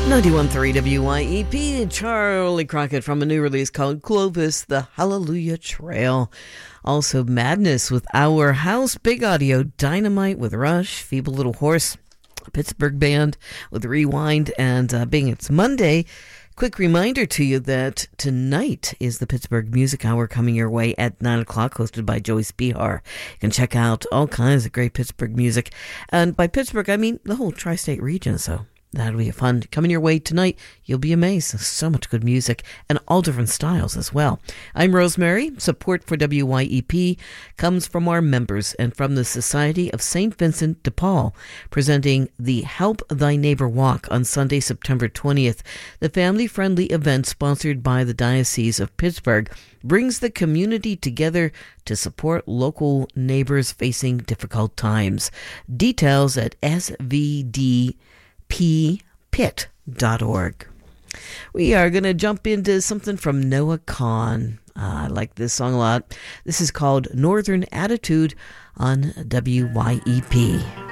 91.3 WYEP, Charlie Crockett from a new release called Clovis, The Hallelujah Trail. Also Madness with Our House, Big Audio, Dynamite with Rush, Feeble Little Horse, Pittsburgh Band with Rewind, and being it's Monday, quick reminder to you that tonight is the Pittsburgh Music Hour coming your way at 9 o'clock, hosted by Joyce Behar. You can check out all kinds of great Pittsburgh music. And by Pittsburgh, I mean the whole tri-state region, so that'll be fun. Coming your way tonight, you'll be amazed. There's so much good music and all different styles as well. I'm Rosemary. Support for WYEP comes from our members and from the Society of St. Vincent de Paul, presenting the Help Thy Neighbor Walk on Sunday, September 20th. The family-friendly event sponsored by the Diocese of Pittsburgh brings the community together to support local neighbors facing difficult times. Details at svdppit.org. We are going to jump into something from Noah Kahan. I like this song a lot. This is called Northern Attitude on WYEP.